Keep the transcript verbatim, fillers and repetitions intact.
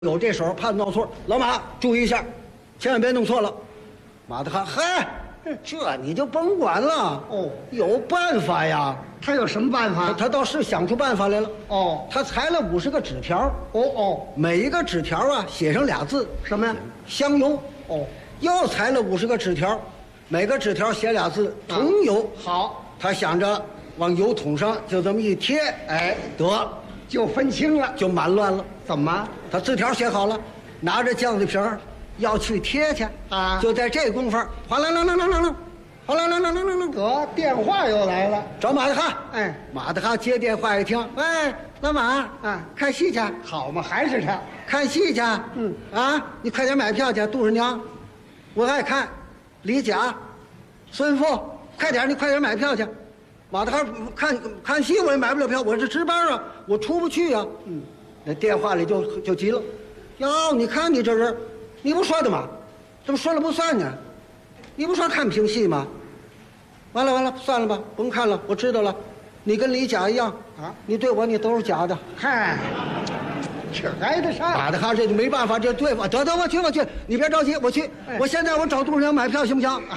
有这手，怕弄错。老马，注意一下，千万别弄错了。马大哈，嗨，这你就甭管了。 哦， 有办法呀。 他有什么办他法？ 他倒是想出办法来了。 哦他裁了五十个纸条， 哦哦， 每一个纸条啊写上俩字， 什么呀？ 香油。 哦， 又裁了五十个纸条，每个纸条写俩字，桐油。 好， 他想着往油桶上就这么一贴，哎，得就分清了。 就满乱了。 怎么？ 他字条写好了，拿着酱子瓶儿要去贴去啊就在这功夫，哗啦啦啦啦啦啦，哗啦啦啦啦啦啦， 得电话又来了。 找马大哈。 哎， 马大哈接电话一听，喂，老马， 啊看戏去， 好嘛，还是他。 看戏去。 嗯啊，你快点买票去，杜十娘，我爱看，李甲，孙富，快点，你快点买票去。马大哈看看戏我也买不了票，我是值班啊，我出不去啊。 嗯， 那电话里就就急了，哟，你看你这人，你不说的吗？怎么说了不算呢？你不说看评戏吗？完了完了，算了吧，甭看了，我知道了，你跟李甲一样啊， 你对我你都是假的。 嗨，这挨得上。 马大哈这就没办法，这对付，得得，我去我去，你别着急，我去， 哎我现在我找杜十娘买票行不行？